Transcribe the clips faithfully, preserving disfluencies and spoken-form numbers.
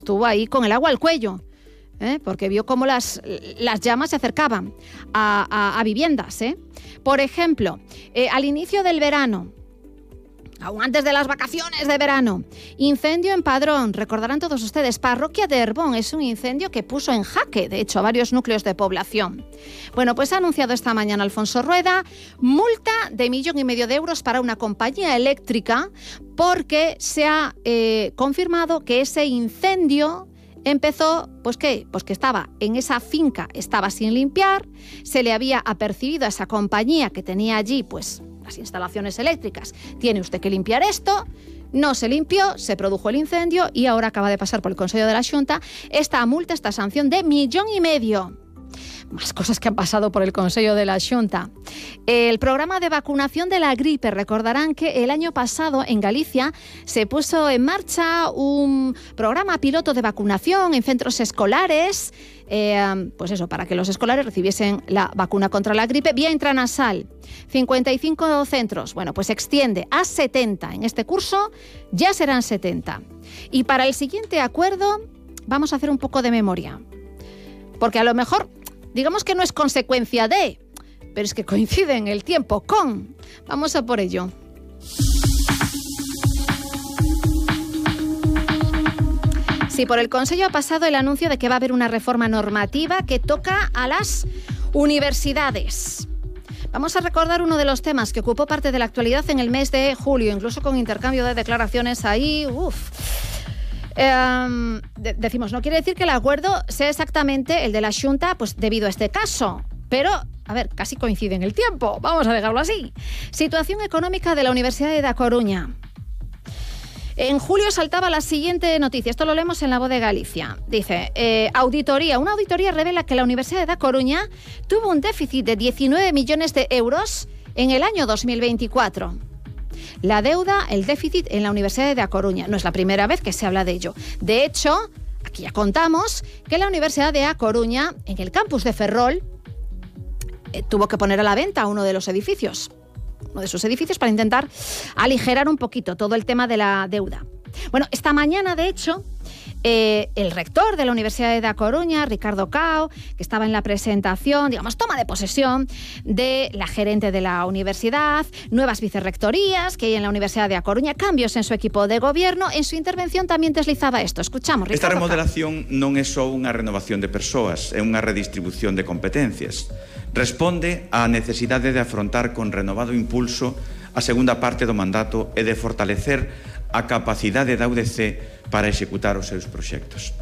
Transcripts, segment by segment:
estuvo ahí con el agua al cuello, ¿eh? Porque vio cómo las, las llamas se acercaban a, a, a viviendas, ¿eh? Por ejemplo, eh, al inicio del verano, aún antes de las vacaciones de verano, incendio en Padrón, recordarán todos ustedes, parroquia de Herbón, es un incendio que puso en jaque, de hecho, a varios núcleos de población. Bueno, pues ha anunciado esta mañana Alfonso Rueda multa de millón y medio de euros para una compañía eléctrica porque se ha eh, confirmado que ese incendio empezó, pues ¿qué? Pues que estaba en esa finca, estaba sin limpiar, se le había apercibido a esa compañía que tenía allí, pues, las instalaciones eléctricas. Tiene usted que limpiar esto, no se limpió, se produjo el incendio y ahora acaba de pasar por el Consejo de la Xunta esta multa, esta sanción de millón y medio. Más cosas que han pasado por el Consejo de la Xunta. El programa de vacunación de la gripe. Recordarán que el año pasado en Galicia se puso en marcha un programa piloto de vacunación en centros escolares, eh, pues eso, para que los escolares recibiesen la vacuna contra la gripe vía intranasal. cincuenta y cinco centros. Bueno, pues se extiende a setenta. En este curso ya serán setenta. Y para el siguiente acuerdo vamos a hacer un poco de memoria. Porque a lo mejor, digamos que no es consecuencia de, pero es que coincide en el tiempo con. Vamos a por ello. Sí, por el Consejo ha pasado el anuncio de que va a haber una reforma normativa que toca a las universidades. Vamos a recordar uno de los temas que ocupó parte de la actualidad en el mes de julio, incluso con intercambio de declaraciones ahí. Uf. Eh, de- decimos, no quiere decir que el acuerdo sea exactamente el de la Xunta, pues debido a este caso, pero, a ver, casi coincide en el tiempo, vamos a dejarlo así. Situación económica de la Universidad de A Coruña. En julio saltaba la siguiente noticia, esto lo leemos en La Voz de Galicia. Dice, eh, auditoría, una auditoría revela que la Universidad de A Coruña tuvo un déficit de diecinueve millones de euros en el año dos mil veinticuatro. La deuda, el déficit en la Universidad de A Coruña. No es la primera vez que se habla de ello. De hecho, aquí ya contamos que la Universidad de A Coruña, en el campus de Ferrol, eh, tuvo que poner a la venta uno de los edificios, uno de sus edificios, para intentar aligerar un poquito todo el tema de la deuda. Bueno, esta mañana, de hecho, eh, el rector de la Universidad de A Coruña, Ricardo Cao, que estaba en la presentación, digamos, toma de posesión de la gerente de la universidad, nuevas vicerrectorías que hay en la Universidad de A Coruña, cambios en su equipo de gobierno. En su intervención también deslizaba esto. Escuchamos, Ricardo Esta Cao. remodelación non é só unha renovación de persoas, é unha redistribución de competencias. Responde á necesidade de afrontar con renovado impulso a segunda parte do mandato e de fortalecer a capacidade da U D C para executar os seus proxectos.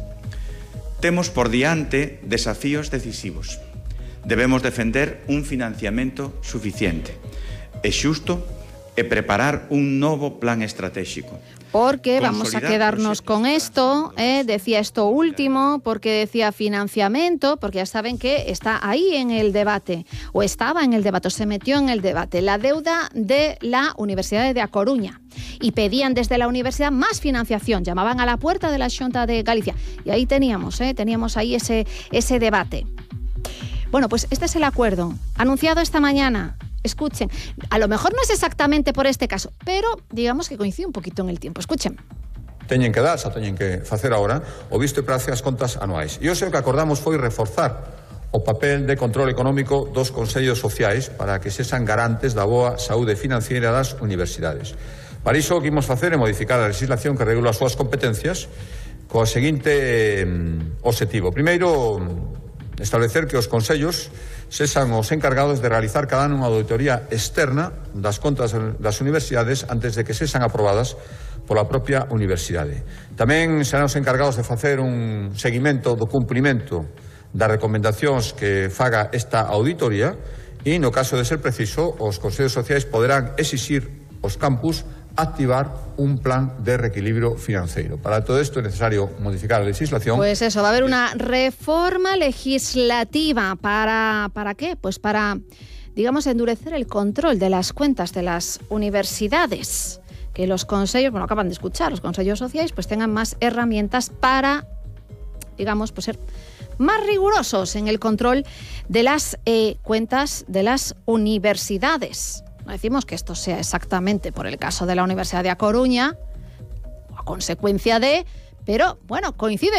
Temos por diante desafíos decisivos. Debemos defender un financiamento suficiente e xusto e preparar un novo plan estratégico. Porque vamos a Consolidar quedarnos con esto, eh, decía esto último, porque decía financiamiento, porque ya saben que está ahí en el debate, o estaba en el debate, o se metió en el debate, la deuda de la Universidad de A Coruña. Y pedían desde la universidad más financiación, llamaban a la puerta de la Xunta de Galicia. Y ahí teníamos, eh, teníamos ahí ese, ese debate. Bueno, pues este es el acuerdo, anunciado esta mañana. Escuchen, a lo mejor no es exactamente por este caso, pero digamos que coincide un poquito en el tiempo. Escuchen. Teñen que dar, xa teñen que facer agora o visto e praxe as contas anuais. E hoxe o que acordamos foi reforzar o papel de control económico dos consellos sociais para que sexan garantes da boa saúde financiera das universidades. Para iso o que imos facer é modificar a legislación que regula as súas competencias co seguinte eh, obxectivo. Primeiro, establecer que os consellos sexan os encargados de realizar cada ano unha auditoría externa das contas das universidades antes de que sexan aprobadas pola propia universidade. Tamén serán os encargados de facer un seguimento do cumprimento das recomendacións que faga esta auditoría e, no caso de ser preciso, os consellos sociais poderán exixir os campus activar un plan de reequilibrio financiero. Para todo esto es necesario modificar la legislación. Pues eso, va a haber una reforma legislativa. ¿Para, para qué? Pues para, digamos, endurecer el control de las cuentas de las universidades. Que los consejos, bueno, acaban de escuchar, los consejos sociales, pues tengan más herramientas para, digamos, pues ser más rigurosos en el control de las eh, cuentas de las universidades. No decimos que esto sea exactamente por el caso de la Universidad de A Coruña, o a consecuencia de, pero bueno, coinciden